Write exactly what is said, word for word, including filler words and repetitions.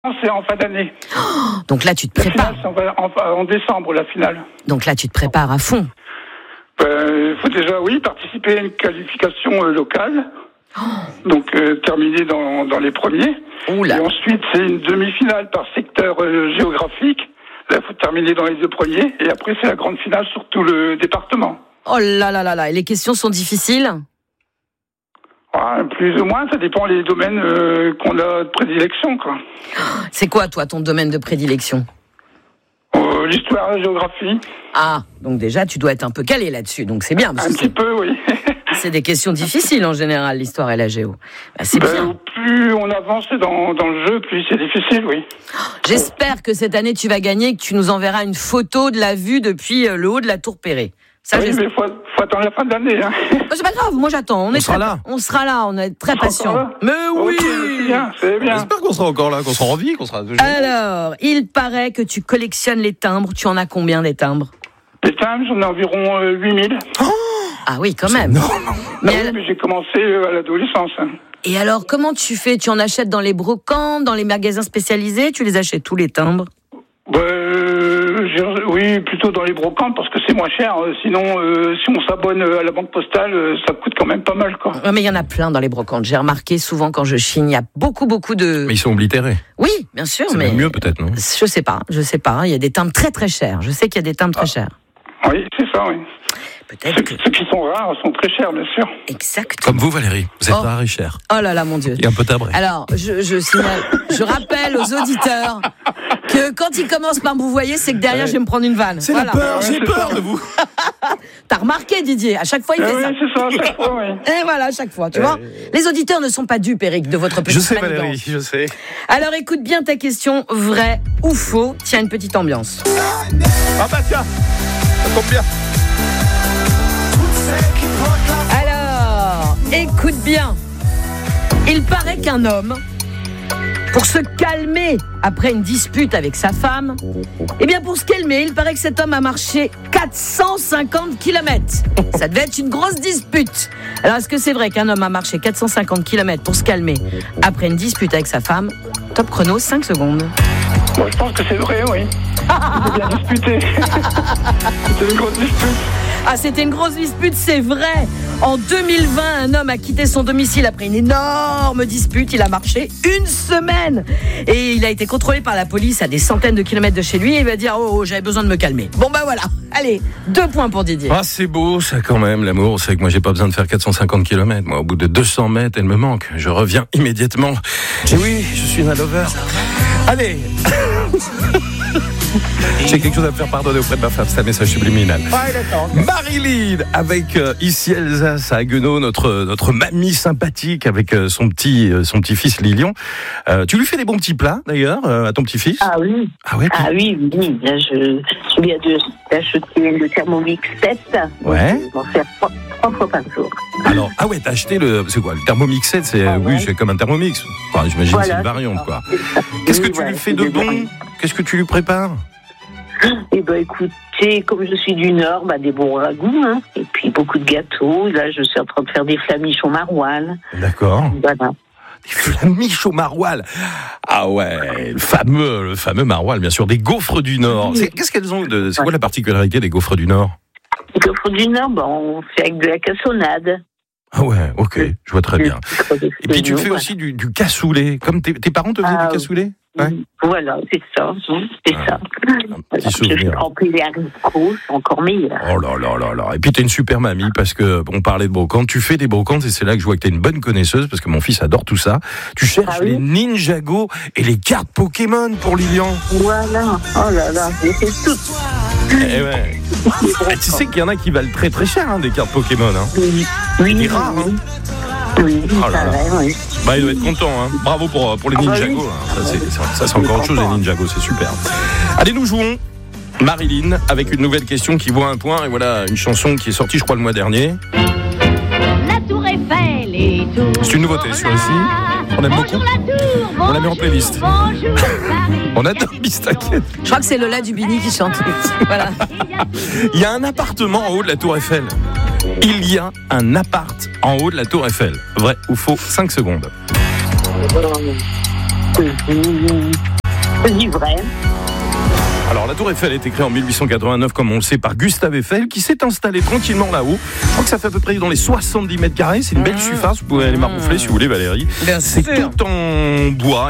c'est en fin d'année. Oh, donc là, tu te La prépares. finale, c'est en, en, en décembre, la finale. Donc là, tu te prépares à fond. Il euh, faut déjà, oui, participer à une qualification euh, locale. Oh. Donc, euh, terminer dans, dans les premiers. Oula. Et ensuite, c'est une demi-finale par secteur euh, géographique. Là, il faut terminer dans les deux premiers. Et après, c'est la grande finale sur tout le département. Oh là là là là. Et les questions sont difficiles ? Ah, plus ou moins, ça dépend des domaines euh, qu'on a de prédilection, quoi. C'est quoi, toi, ton domaine de prédilection ? euh, L'histoire, la géographie. Ah, donc déjà, tu dois être un peu calé là-dessus, donc c'est bien. Parce un que petit peu, oui. C'est des questions difficiles, en général, l'histoire et la géo. Bah, c'est ben, bien. Plus on avance dans, dans le jeu, plus c'est difficile, oui. J'espère que cette année, tu vas gagner, que tu nous enverras une photo de la vue depuis le haut de la Tour Perret. Ça, oui, mais il faut, faut attendre la fin de l'année. Hein. Bah, c'est pas grave, moi j'attends. On, on est sera très, là. On sera là, on est très patients. Mais oui, okay, c'est bien, c'est bien. J'espère qu'on sera encore là, qu'on sera en vie, qu'on sera toujours. Alors, il paraît que tu collectionnes les timbres. Tu en as combien des timbres ? Les timbres, j'en ai environ euh, huit mille. Oh ah oui, quand même. Non. Mais, ah oui, mais j'ai commencé euh, à l'adolescence. Hein. Et alors, comment tu fais ? Tu en achètes dans les brocantes, dans les magasins spécialisés ? Tu les achètes tous les timbres ? Bah, euh, oui, plutôt dans les brocantes parce que c'est moins cher. Sinon, euh, si on s'abonne à la banque postale, euh, ça coûte quand même pas mal, quoi. Ouais, mais il y en a plein dans les brocantes. J'ai remarqué souvent quand je chine, il y a beaucoup, beaucoup de. Mais ils sont oblitérés. Oui, bien sûr, c'est mais. C'est mieux peut-être, non ? Je sais pas, je sais pas. Il y a des timbres très très chers. Je sais qu'il y a des timbres ah. très chers. Oui, c'est ça, oui. Peut-être ceux, que... ceux qui sont rares sont très chers, bien sûr. Exactement. Comme vous, Valérie, vous êtes oh. rare et cher. Oh là là, mon Dieu. Et un peu tabré. Alors, je, je signale, je rappelle aux auditeurs que quand ils commencent par me vous voyez, c'est que derrière, ouais. je vais me prendre une vanne. C'est voilà. la peur, ouais, j'ai peur ça. de vous. T'as remarqué, Didier, à chaque fois, il ouais, fait ouais, ça. c'est ça, à chaque fois, oui. Et voilà, à chaque fois, tu euh... vois. Les auditeurs ne sont pas dupes, Eric, de votre petite Je sais, manigance. Valérie, je sais. Alors, écoute bien ta question, vrai ou faux. Tiens, une petite ambiance. Ah bah tiens, ça tombe bien. Alors, écoute bien. Il paraît qu'un homme, pour se calmer après une dispute avec sa femme, eh bien pour se calmer, il paraît que cet homme a marché quatre cent cinquante kilomètres. Ça devait être une grosse dispute. Alors est-ce que c'est vrai qu'un homme a marché quatre cent cinquante kilomètres pour se calmer après une dispute avec sa femme ? Top chrono, cinq secondes. Bon, je pense que c'est vrai, oui. C'était bien disputé. C'était une grosse dispute. Ah, c'était une grosse dispute, c'est vrai. En deux mille vingt, un homme a quitté son domicile après une énorme dispute. Il a marché une semaine. Et il a été contrôlé par la police à des centaines de kilomètres de chez lui. Et il va dire, oh, oh, j'avais besoin de me calmer. Bon, bah voilà. Allez, deux points pour Didier. Ah, c'est beau, ça, quand même, l'amour. C'est que moi, j'ai pas besoin de faire quatre cent cinquante kilomètres. Moi, au bout de deux cents mètres, elle me manque. Je reviens immédiatement. Et oui, je suis un lover. Allez. J'ai quelque chose à me faire pardonner auprès de ma femme, c'est un message subliminal. Ouais, d'accord. Marilyn, avec euh, ici Alsace à Haguenau, notre, notre mamie sympathique avec euh, son petit euh, son petit-fils Lilian. Euh, tu lui fais des bons petits plats, d'ailleurs, euh, à ton petit-fils ? Ah oui. Ah, ouais, ah oui, oui. Là, je, je viens de d'acheter le Thermomix sept. Ouais. Je vais m'en faire trois, trois fois par jour. Alors, ah ouais, t'as acheté le... C'est quoi, le Thermomix sept, c'est, ah ouais. Oui, c'est comme un Thermomix. Enfin, j'imagine voilà, c'est une variante, quoi. Qu'est-ce que oui, tu voilà, lui fais de bon variantes. Qu'est-ce que tu lui prépares ? Eh ben, écoutez, comme je suis du Nord, bah, des bons ragoûts, hein, et puis beaucoup de gâteaux. Là, je suis en train de faire des flamiches au maroilles. D'accord. Voilà. Des flamiches au maroilles. Ah ouais, le fameux, le fameux maroilles, bien sûr, des gaufres du Nord. C'est, qu'est-ce qu'elles ont de, c'est quoi la particularité des gaufres du Nord ? Les gaufres du Nord, bah, on fait avec de la cassonade. Ah ouais, ok, je vois très bien. Et puis tu fais aussi du, du cassoulet. Comme tes, tes parents te faisaient ah, du cassoulet ? Ouais. Voilà, c'est ça, c'est ah, ça. Un petit souvenir. En plus, les haricots, c'est encore meilleur. Oh là là là là. Et puis t'es une super mamie parce que on parlait de brocantes. Tu fais des brocantes et c'est là que je vois que t'es une bonne connaisseuse parce que mon fils adore tout ça. Tu cherches ah, oui. les Ninjago et les cartes Pokémon pour Lilian. Voilà. Oh là là, j'ai fait tout. Eh ouais. Ah, tu sais qu'il y en a qui valent très très cher, hein, des cartes Pokémon. Hein. Oui. Oui. C'est rare, hein. Oui, oh là là. Vrai, oui. Bah, il doit être content, hein. Bravo pour, pour les Ninjago. Hein. Ça, c'est, ça, c'est encore autre chose, les Ninjago, c'est super. Allez, nous jouons Marilyn avec une nouvelle question qui vaut un point. Et voilà, une chanson qui est sortie, je crois, le mois dernier. La Tour Eiffel est tout. C'est une nouveauté sur ici. On aime beaucoup. Tour, on la met en playlist. Bonjour, on adore Bistaquette. Je crois que c'est Lola Dubini qui chante. Voilà. Il y a un appartement en haut de la Tour Eiffel. Il y a un appart en haut de la Tour Eiffel. Vrai ou faux ? cinq secondes. Je dis vrai. Alors, la Tour Eiffel a été créée en mille huit cent quatre-vingt-neuf, comme on le sait, par Gustave Eiffel, qui s'est installé tranquillement là-haut. Je crois que ça fait à peu près dans les soixante-dix mètres carrés. C'est une belle Mmh. surface. Vous pouvez aller maroufler si vous voulez, Valérie. Bien C'est sûr. tout en bois.